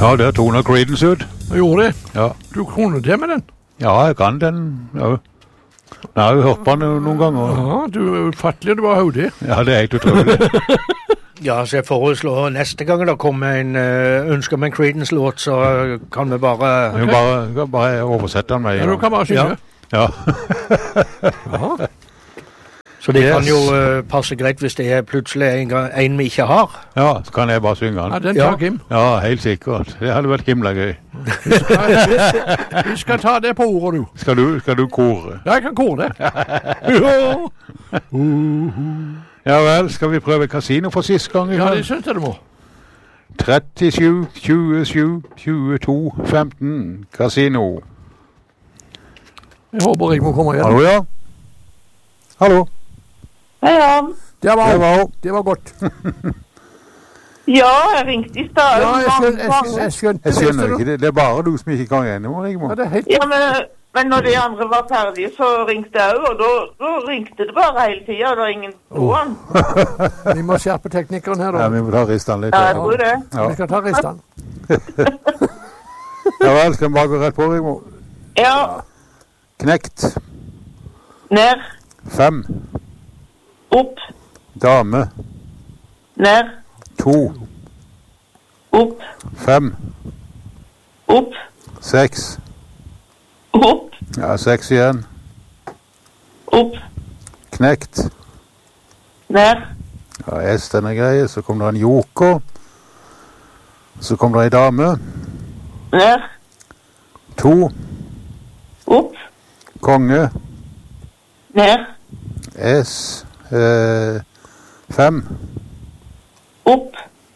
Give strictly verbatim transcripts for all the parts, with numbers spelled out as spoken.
Ja, det toner Creedence ut. Jeg gjorde det? Ja. Du kunne det med den? Ja, jeg kan den. Ja. Jeg har jo hørt på den noen ganger. Ja, du er ufattelig, du var hodet. Ja, det er helt utrolig. Ja, så jeg foreslår neste gang det kommer en uh, ønske om en Creedence-låt, så kan vi bare... Vi bare, bare oversette den med. Ja, du kan bare synge. Ja. Ja. Så det Yes. kan jo uh, passe greit hvis det er plutselig en, gang, en vi ikke har. Ja, så kan jeg bare synge den. Ja, den tar Kim. Ja, helt sikkert. Det hadde vært himla gøy. Vi skal, vi skal ta det på ordet, du. Skal du, skal du kore? Ja, jeg kan kore det. Ja vel, skal vi prøve kasino for sist gang? Ja, det synes jeg du må. trettisju, tjuesju, tjueto, femten. Kasino. Jeg håper Rigmor kommer igjen. Hallo, ja? Hallo? Hei, ja. Det var, Det var, det var godt. Ja, jeg ringte i stad. Ja, jeg skjønte, jeg skjønte, jeg skjønte jeg skjønner det. ikke det. Det er bare du som ikke kan gjennom, Rigmor. Ja, det er helt... Ja, men, men når de andre var ferdige, så ringte jeg også, og da, da ringte det bare hele tiden, og det er ingen toan. Vi må skjerpe teknikeren her, da. Ja, vi må ta ristan litt. Ja, jeg tror det. Ja. Vi skal ta ristan. Ja vel, skal vi bare gå rett på, Rigmor? Ja, Knekt. ned, Fem. opp, Dame. ned, To. opp, Fem. opp, Seks. opp, Ja, seks igjen. opp, Knekt. Ned. Ja, S, den er grei. Så kommer det en joker. Så kommer det en dame. Ned. To. Opp. Konge. Ned. S. Eh, fem. Opp.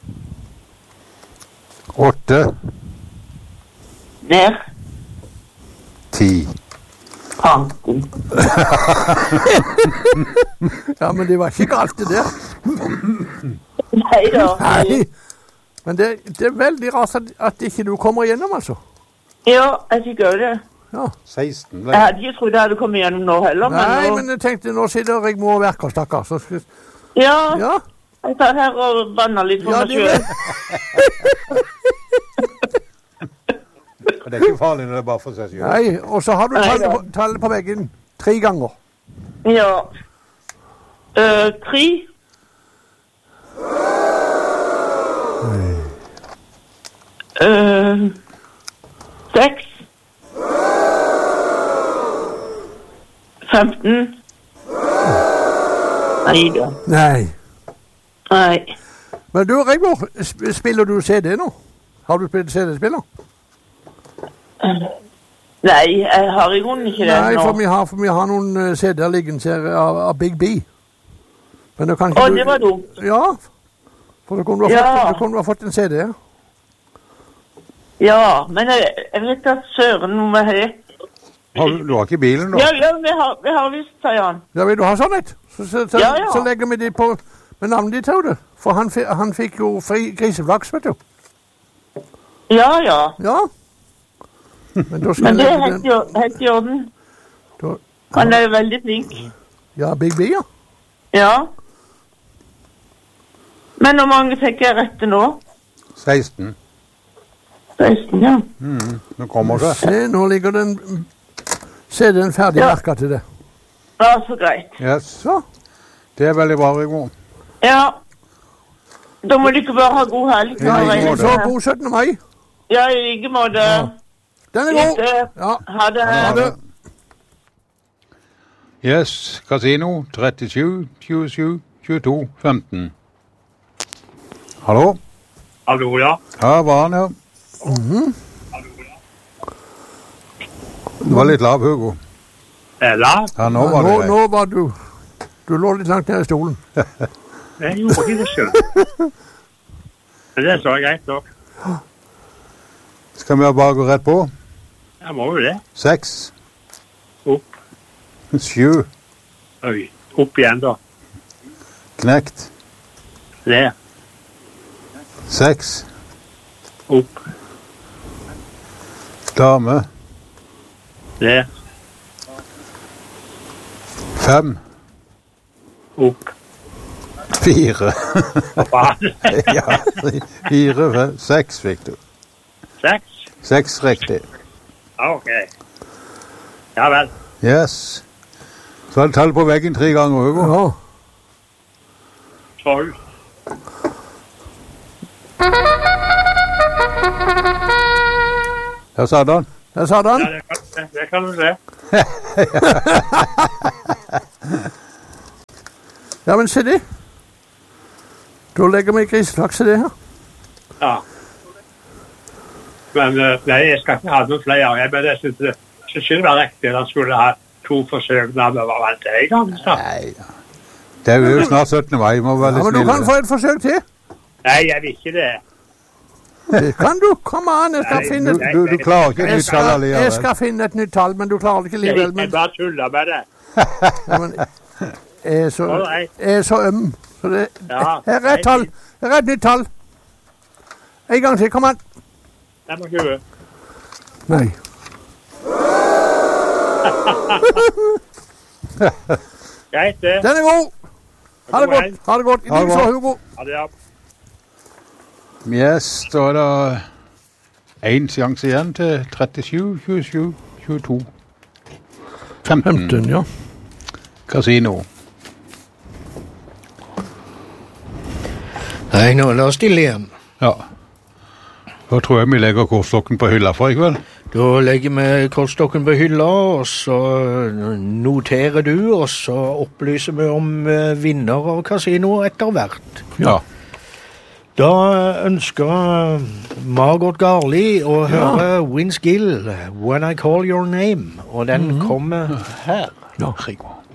Åtte. Ned. Ti. Panten. Ja, men det var ikke galt det der. Nei da. Nei. Men det, det er veldig rart at, at ikke du kommer igjennom, altså. Ja, jeg fikk også det. Ja. seksten. Jeg hadde ikke trodd jeg hadde kommet gjennom nå heller, men Nei, nå... men jeg tenkte, nå sitter Rigmor og verker, stakkar. Så skal... Ja, Ja. jeg tar her og banner litt for Ja, meg det selv. Det er ikke farlig når det er bare for seg selv. Nei, og så har du Nei, tallet ja. på, tallet på veggen tre ganger. Ja. Uh, tre. Uh, seks. Femten. Nei da. Nei. Nei. Men du, Rigmor, sp- spiller du C D nå? Har du spilt C D-spiller? Nei, jeg har i grunnen ikke det Nei, nå. for vi har, for vi har noen eh, C D-er liggende her av, av Big B. Men det kan ikke Å, du... det var dumt. Ja, for da kunne du ha Ja. fått, da kunne du ha fått en C D. Ja, men jeg, jeg vet da søren om jeg har... Har du, du har ikke bilen nå? Ja, ja, vi har, vi har visst, sier han. Ja, vil du ha sånn et? Så, så, så, Ja, ja. så legger vi det på med navnet ditt, Taude. For han, fi- han fikk jo fri griseflaks, vet du. Ja, ja. Ja. Men da skal Men det jeg er legge helt den... i or- helt i orden. Da, Han er jo veldig flink. ja, Big B, ja. Ja. Men hvor mange fikk jeg rette nå? seksten. seksten, ja. Mm, nå kommer det. Se, nå ligger den C D-en ferdig Ja. merket til det. Ja, så greit. Yes. Så. Det er veldig bra, Rigmor. Ja. Da må du ikke bare ha god helg. Ja, i like Så god syttende mai. Ja, i like måte. Den er god. Ikke- Ja. Ha det. Ha det. Yes, kasino. trettisju, tjuesju, tjueto, femten. Hallo? Hallo, ja. Ja, var han, ja. Du var litt lav, Hugo. Eller? Ja, nå Ja, var nå, det greit. nå var du Du lå litt langt ned i stolen. Jeg gjorde ikke det selv. Men det er så greit nok. Skal vi bare gå rett på? Jeg må jo det. Seks. Opp. Sju. Oi. Opp igjen da. Knekt. Ned. Seks. Opp. Dame. Ned. Fem. Opp. Fire. Hva faen? Ja, fire, fem, seks fikk du. Seks? Seks riktig. Ok. Ja vel. Yes. Så er det tall på veggen tre ganger, Hugo. Ja. Tolv. Der sa han. Der sa han. Ja, det kan, det, det kan du se. Ja, men se det. Da legger vi griselaks i det her. Ja. Men eh, nei, jeg skal ikke ha noen flere. Jeg, men jeg synes det, synes det var riktig at han skulle ha to forsøk når vi var vant til en gang. Så. Nei, det er jo snart syttende mai, må være Ja, litt men du snille. kan få et forsøk til. Nei, jeg vil ikke det. Det kan du. Kom an, jeg skal Nei, finne Du, et du, du klarer ikke et jeg nytt tall skal, jeg alligevel. skal finne et nytt tall, men du klarer det ikke Jeg, likevel. jeg Men, bare tuller med det. ja, men jeg, er så, Alright. jeg er så øm. Så det, Ja, her er et tall. Her er et nytt tall. En gang til, kom an. femogtyve. Nei. Greit det. Den er god. Ha det godt. Ha det godt. I Ha det like så, godt. Hugo. Ha det, ja. Yes, da er det en sjanse igjen til trettisju, tjuesju, tjueto. femten. femten, ja. Casino. Nei, nå er det stille igjen. Ja. Da tror jeg vi legger kortstokken på hylla for i kveld. Da legger vi kortstokken på hylla, og så noterer du, og så opplyser vi om eh, vinner av kasino etter hvert. Ja. Da ønsker Margot Garli å høre Vince Gill, When I Call Your Name, og den kommer her. Ja. Rigmor.